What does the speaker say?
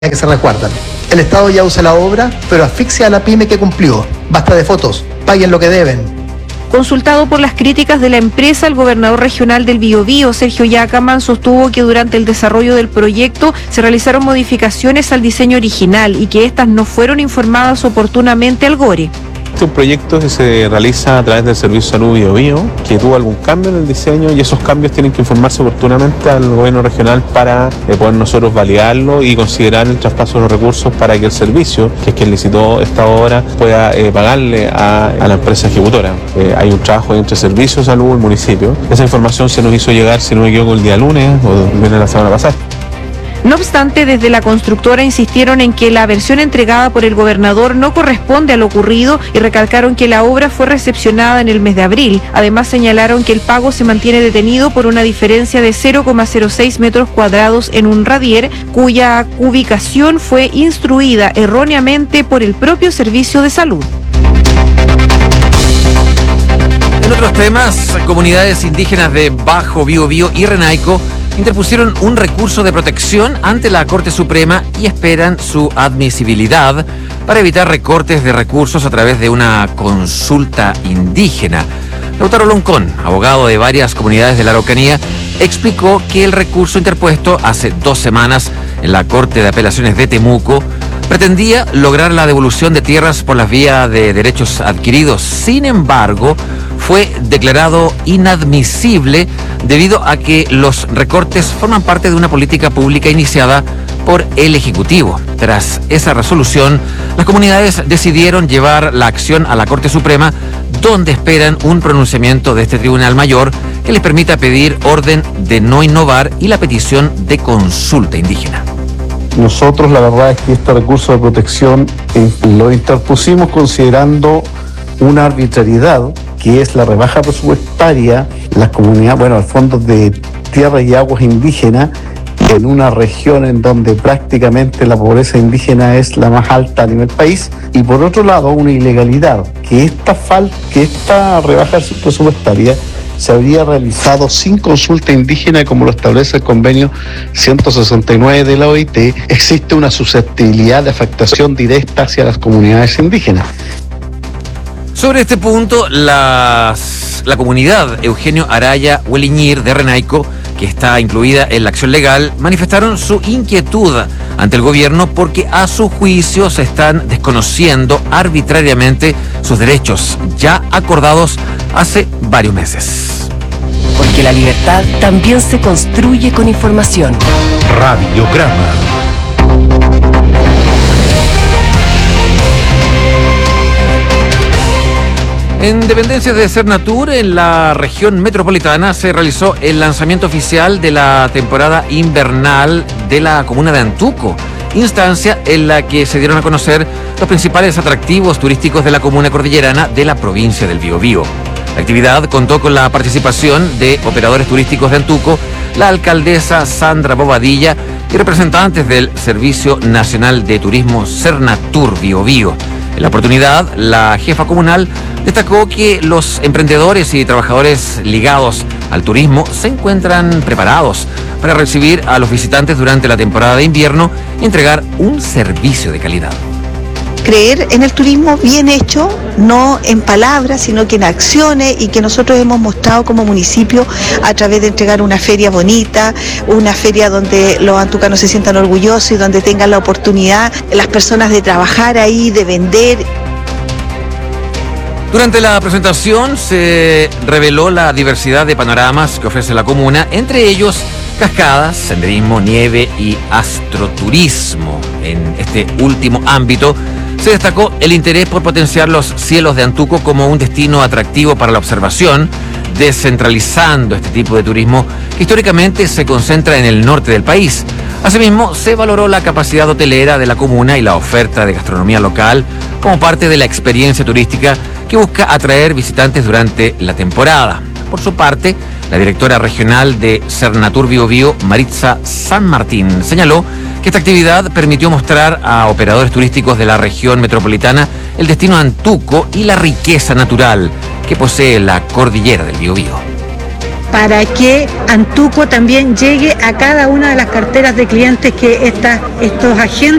que se resguardan. El Estado ya usa la obra, pero asfixia a la pyme que cumplió. Basta de fotos, paguen lo que deben. Consultado por las críticas de la empresa, el gobernador regional del Biobío, Sergio Yacaman, sostuvo que durante el desarrollo del proyecto se realizaron modificaciones al diseño original y que estas no fueron informadas oportunamente al GORE. Este es un proyecto que se realiza a través del Servicio de Salud Biobío, que tuvo algún cambio en el diseño y esos cambios tienen que informarse oportunamente al gobierno regional para poder nosotros validarlo y considerar el traspaso de los recursos para que el servicio, que es quien licitó esta obra, pueda pagarle a la empresa ejecutora. Hay un trabajo entre Servicio de Salud y el municipio. Esa información se nos hizo llegar, si no me equivoco, el día lunes o viene la semana pasada. No obstante, desde la constructora insistieron en que la versión entregada por el gobernador no corresponde a lo ocurrido y recalcaron que la obra fue recepcionada en el mes de abril. Además, señalaron que el pago se mantiene detenido por una diferencia de 0,06 metros cuadrados en un radier, cuya ubicación fue instruida erróneamente por el propio Servicio de Salud. En otros temas, comunidades indígenas de Bajo Biobío y Renaico interpusieron un recurso de protección ante la Corte Suprema y esperan su admisibilidad para evitar recortes de recursos a través de una consulta indígena. Lautaro Loncón, abogado de varias comunidades de la Araucanía, explicó que el recurso interpuesto hace 2 semanas en la Corte de Apelaciones de Temuco pretendía lograr la devolución de tierras por las vías de derechos adquiridos. Sin embargo, fue declarado inadmisible debido a que los recortes forman parte de una política pública iniciada por el Ejecutivo. Tras esa resolución, las comunidades decidieron llevar la acción a la Corte Suprema, donde esperan un pronunciamiento de este Tribunal Mayor que les permita pedir orden de no innovar y la petición de consulta indígena. Nosotros la verdad es que este recurso de protección lo interpusimos considerando una arbitrariedad, que es la rebaja presupuestaria, las comunidades, el Fondo de Tierras y Aguas Indígenas, en una región en donde prácticamente la pobreza indígena es la más alta a nivel país, y por otro lado una ilegalidad, que esta rebaja presupuestaria se habría realizado sin consulta indígena como lo establece el convenio 169 de la OIT. Existe una susceptibilidad de afectación directa hacia las comunidades indígenas. Sobre este punto, la comunidad Eugenio Araya Hueliñir de Renaico, que está incluida en la acción legal, manifestaron su inquietud ante el gobierno porque a su juicio se están desconociendo arbitrariamente sus derechos ya acordados hace varios meses. Porque la libertad también se construye con información. Radiograma. En dependencias de Cernatur, en la región metropolitana, se realizó el lanzamiento oficial de la temporada invernal de la comuna de Antuco, instancia en la que se dieron a conocer los principales atractivos turísticos de la comuna cordillerana de la provincia del Biobío. La actividad contó con la participación de operadores turísticos de Antuco, la alcaldesa Sandra Bobadilla y representantes del Servicio Nacional de Turismo Cernatur Biobío. En la oportunidad, la jefa comunal destacó que los emprendedores y trabajadores ligados al turismo se encuentran preparados para recibir a los visitantes durante la temporada de invierno y entregar un servicio de calidad. Creer en el turismo bien hecho, no en palabras, sino que en acciones, y que nosotros hemos mostrado como municipio a través de entregar una feria bonita, una feria donde los antucanos se sientan orgullosos y donde tengan la oportunidad las personas de trabajar ahí, de vender. Durante la presentación se reveló la diversidad de panoramas que ofrece la comuna, entre ellos cascadas, senderismo, nieve y astroturismo. En este último ámbito se destacó el interés por potenciar los cielos de Antuco como un destino atractivo para la observación, descentralizando este tipo de turismo que históricamente se concentra en el norte del país. Asimismo, se valoró la capacidad hotelera de la comuna y la oferta de gastronomía local como parte de la experiencia turística que busca atraer visitantes durante la temporada. Por su parte, la directora regional de Cernatur Biobío, Maritza San Martín, señaló que esta actividad permitió mostrar a operadores turísticos de la región metropolitana el destino Antuco y la riqueza natural que posee la cordillera del Biobío. para que Antuco también llegue a cada una de las carteras de clientes que estos agentes